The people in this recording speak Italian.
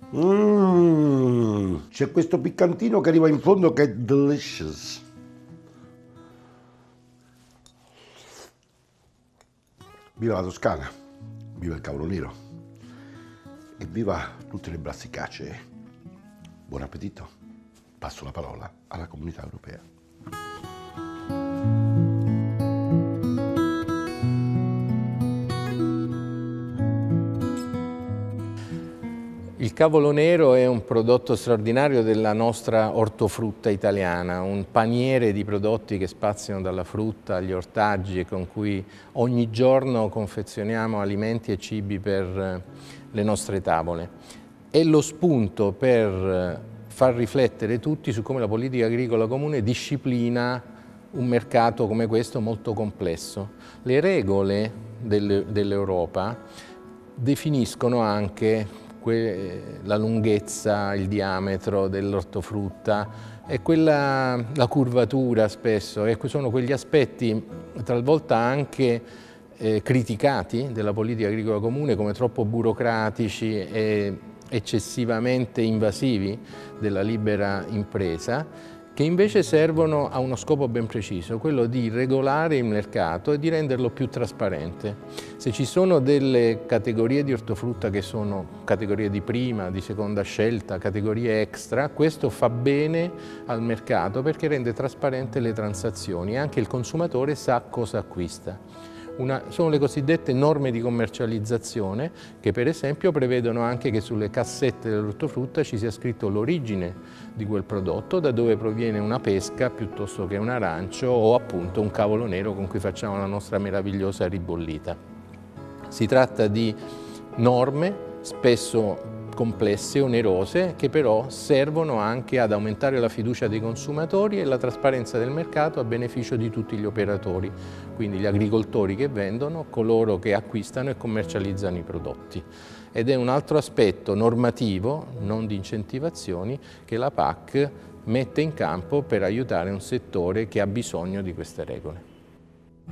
C'è questo piccantino che arriva in fondo che è delicious. Viva la Toscana, viva il cavolo nero e viva tutte le brassicacee. Buon appetito. Passo la parola alla Comunità Europea. Il cavolo nero è un prodotto straordinario della nostra ortofrutta italiana, un paniere di prodotti che spaziano dalla frutta agli ortaggi e con cui ogni giorno confezioniamo alimenti e cibi per le nostre tavole. È lo spunto per far riflettere tutti su come la politica agricola comune disciplina un mercato come questo molto complesso. Le regole dell'Europa definiscono anche la lunghezza, il diametro dell'ortofrutta e la curvatura spesso, e sono quegli aspetti talvolta anche criticati della politica agricola comune come troppo burocratici e eccessivamente invasivi della libera impresa, che invece servono a uno scopo ben preciso, quello di regolare il mercato e di renderlo più trasparente. Se ci sono delle categorie di ortofrutta che sono categorie di prima, di seconda scelta, categorie extra, questo fa bene al mercato perché rende trasparente le transazioni e anche il consumatore sa cosa acquista. Sono le cosiddette norme di commercializzazione che per esempio prevedono anche che sulle cassette dell'ortofrutta ci sia scritto l'origine di quel prodotto, da dove proviene una pesca piuttosto che un arancio o appunto un cavolo nero con cui facciamo la nostra meravigliosa ribollita. Si tratta di norme spesso complesse, onerose, che però servono anche ad aumentare la fiducia dei consumatori e la trasparenza del mercato a beneficio di tutti gli operatori, quindi gli agricoltori che vendono, coloro che acquistano e commercializzano i prodotti. Ed è un altro aspetto normativo, non di incentivazioni, che la PAC mette in campo per aiutare un settore che ha bisogno di queste regole.